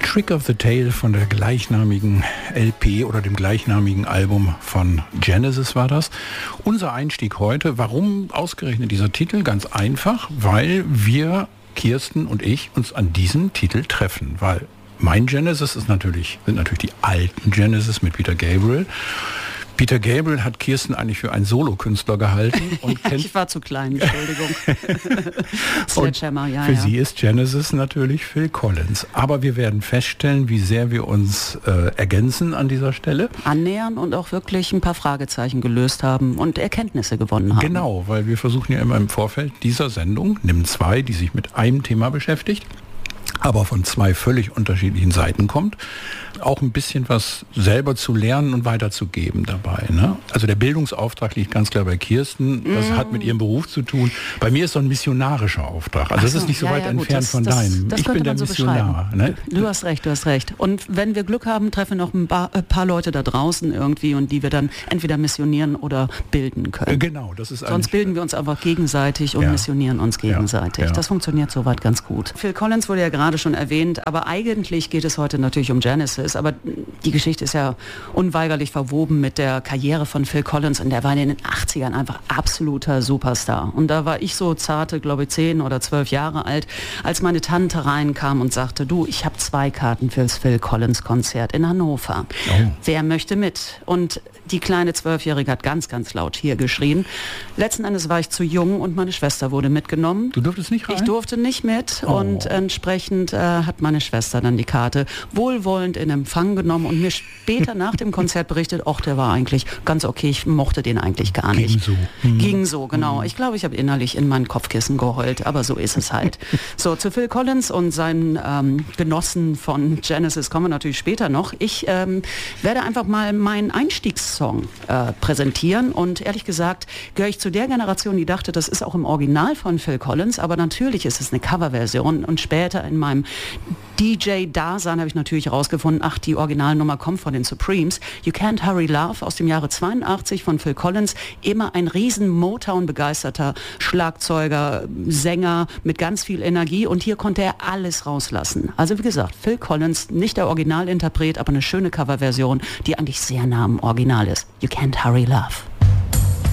Trick of the Tail von der gleichnamigen LP oder dem gleichnamigen Album von Genesis war das. Unser Einstieg heute, warum ausgerechnet dieser Titel? Ganz einfach, weil wir, Kirsten und ich, uns an diesem Titel treffen, weil mein Genesis sind natürlich die alten Genesis mit Peter Gabriel. Peter Gabriel hat Kirsten eigentlich für einen Solokünstler gehalten. Und ich war zu klein, Entschuldigung. Sledgehammer, ja. Für sie ist Genesis natürlich Phil Collins. Aber wir werden feststellen, wie sehr wir uns ergänzen an dieser Stelle. Annähern und auch wirklich ein paar Fragezeichen gelöst haben und Erkenntnisse gewonnen haben. Genau, weil wir versuchen ja immer im Vorfeld dieser Sendung, NIM 2, die sich mit einem Thema beschäftigt, aber von zwei völlig unterschiedlichen Seiten kommt, auch ein bisschen was selber zu lernen und weiterzugeben dabei. Ne? Also der Bildungsauftrag liegt ganz klar bei Kirsten. Das hat mit ihrem Beruf zu tun. Bei mir ist so ein missionarischer Auftrag. Also das ist nicht so weit entfernt von deinem. Ich bin der Missionar. Ne? Du hast recht. Und wenn wir Glück haben, treffen wir noch ein paar Leute da draußen irgendwie und die wir dann entweder missionieren oder bilden können. Genau, das ist sonst bilden wir uns einfach gegenseitig und missionieren uns gegenseitig. Ja. Das funktioniert soweit ganz gut. Phil Collins wurde ja gerade schon erwähnt, aber eigentlich geht es heute natürlich um Genesis. Aber die Geschichte ist ja unweigerlich verwoben mit der Karriere von Phil Collins und der war in den 80ern einfach absoluter Superstar. Und da war ich so zarte, glaube ich, 10 oder 12 Jahre alt, als meine Tante reinkam und sagte, du, ich habe 2 Karten fürs Phil Collins Konzert in Hannover. Oh. Wer möchte mit? Und die kleine 12-Jährige hat ganz, ganz laut hier geschrien. Letzten Endes war ich zu jung und meine Schwester wurde mitgenommen. Du durftest nicht rein? Ich durfte nicht mit und entsprechend hat meine Schwester dann die Karte wohlwollend in Empfang genommen und mir später nach dem Konzert berichtet, ach, der war eigentlich ganz okay, ich mochte den eigentlich gar nicht. Ging so, genau. Ich glaube, ich habe innerlich in mein Kopfkissen geheult, aber so ist es halt. So, zu Phil Collins und seinen Genossen von Genesis kommen wir natürlich später noch. Ich werde einfach mal meinen Einstiegssong präsentieren und ehrlich gesagt gehöre ich zu der Generation, die dachte, das ist auch im Original von Phil Collins, aber natürlich ist es eine Coverversion und später in meinem DJ-Dasein habe ich natürlich herausgefunden, ach, die Originalnummer kommt von den Supremes. You Can't Hurry Love aus dem Jahre 82 von Phil Collins. Immer ein riesen Motown-begeisterter Schlagzeuger, Sänger mit ganz viel Energie und hier konnte er alles rauslassen. Also wie gesagt, Phil Collins, nicht der Originalinterpret, aber eine schöne Coverversion, die eigentlich sehr nah am Original ist. You Can't Hurry Love.